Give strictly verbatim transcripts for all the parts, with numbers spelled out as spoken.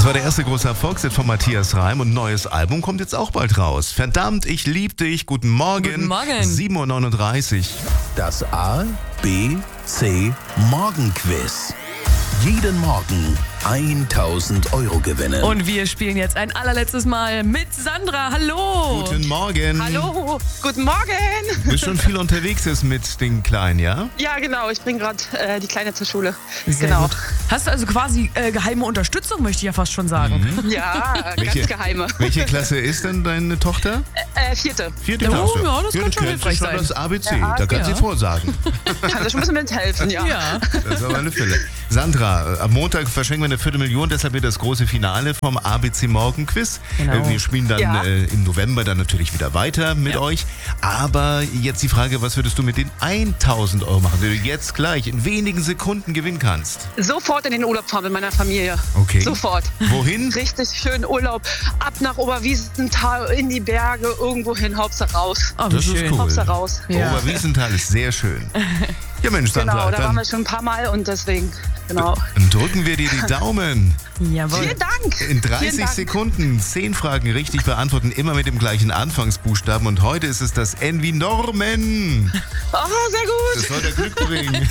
war der erste große Erfolgshit von Matthias Reim und ein neues Album kommt jetzt auch bald raus. Verdammt, ich lieb dich. Guten Morgen. Guten Morgen. sieben Uhr neununddreißig. Das A, B, C Morgenquiz. Jeden Morgen tausend Euro gewinnen. Und wir spielen jetzt ein allerletztes Mal mit Sandra. Hallo. Guten Morgen. Hallo, guten Morgen. Du bist schon viel unterwegs jetzt mit den Kleinen, ja? Ja, genau, ich bringe gerade äh, die Kleine zur Schule. Sehr genau. gut. Hast du also quasi äh, geheime Unterstützung, möchte ich ja fast schon sagen. Mhm. Ja, Welche- ganz geheime. Welche Klasse ist denn deine Tochter? Äh, vierte. Vierte Oh, Klasse. ja, das kann schon kennst hilfreich du schon sein. das A B C, Ja, da kann ja. sie vorsagen. Kann da schon ein bisschen mithelfen, ja. Ja. Das ist aber eine Fülle. Sandra, äh, am Montag verschenken wir eine Viertelmillion, deshalb wird das große Finale vom A B C Morgen Quiz. Genau. Äh, Wir spielen dann Ja. äh, im November dann natürlich wieder weiter mit Ja. euch. Aber jetzt die Frage, was würdest du mit den tausend Euro machen, wenn du jetzt gleich in wenigen Sekunden gewinnen kannst? Sofort in den Urlaub fahren mit meiner Familie. Okay. Sofort. Wohin? Richtig schön Urlaub. Ab nach Oberwiesenthal, in die Berge, irgendwo hin, Hauptsache raus. Oh, wie Das ist schön. cool. Hauptsache raus. Ja. Oberwiesenthal ist sehr schön. Ja Mensch, Sandra, Genau, da waren dann wir schon ein paar Mal und deswegen, genau. drücken wir dir die Daumen. Jawohl. Vielen Dank. In Vielen dreißig Dank. Sekunden zehn Fragen richtig beantworten, immer mit dem gleichen Anfangsbuchstaben. Und heute ist es das N wie Norman. Oh, sehr gut. Das soll der Glück bringen.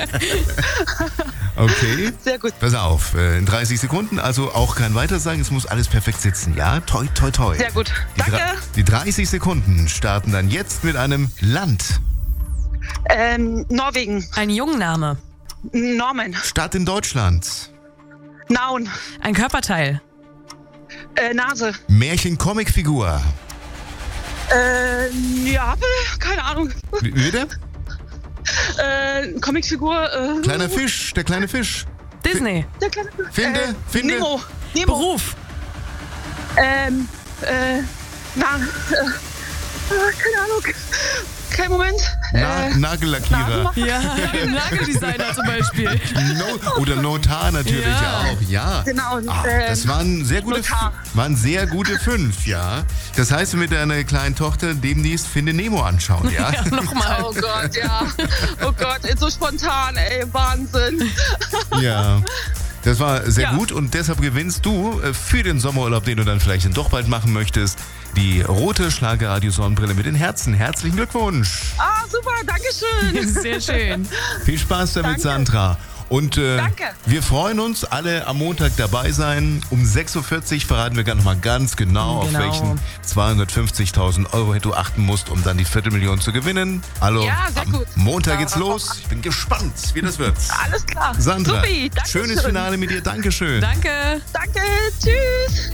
Okay. Sehr gut. Pass auf, äh, in dreißig Sekunden, also auch kein Weitersagen, es muss alles perfekt sitzen, ja? Toi, toi, toi. Sehr gut. Die, Danke. dra- die dreißig Sekunden starten dann jetzt mit einem Land. Ähm, Norwegen. Ein Jungenname. Norman. Stadt in Deutschland. Naun. Ein Körperteil. Äh, Nase. Märchen-Comicfigur. Äh, Neapel? Keine Ahnung. Wie- Bitte? Äh, Comicfigur. Äh, Kleiner Fisch, der kleine Fisch. Disney. Der kleine, Finde, äh, finde. Nemo. Nemo. Beruf. Ähm, äh, na, äh, äh, keine Ahnung. Kein Moment. Na, äh, Nagellackierer. Nasenmacher. Ja, Nageldesigner zum Beispiel. No, oder Notar natürlich Ja. auch, ja. Genau, Ah, ähm, das waren sehr gute, Notar. waren sehr gute fünf, ja. Das heißt, du mit deiner kleinen Tochter demnächst Finde Nemo anschauen, ja? Ja, nochmal. Oh Gott, ja. Oh Gott, so spontan, ey, Wahnsinn. Ja. Das war sehr Ja. gut und deshalb gewinnst du äh, für den Sommerurlaub, den du dann vielleicht dann doch bald machen möchtest, die rote Schlagerradio-Sonnenbrille mit den Herzen. Herzlichen Glückwunsch. Ah, super, dankeschön. Sehr schön. Viel Spaß damit, Danke. Sandra. Und äh, Danke. wir freuen uns, alle am Montag dabei sein. Um sechs Uhr vierzig verraten wir noch mal ganz genau, Genau. auf welchen zweihundertfünfzigtausend Euro du achten musst, um dann die Viertelmillion zu gewinnen. Also Ja, sehr am gut. Montag geht's Ja, los. Ich bin gespannt, wie das wird. Alles klar. Sandra, Supi, danke schönes schön. Finale mit dir. Dankeschön. Danke. Danke, tschüss.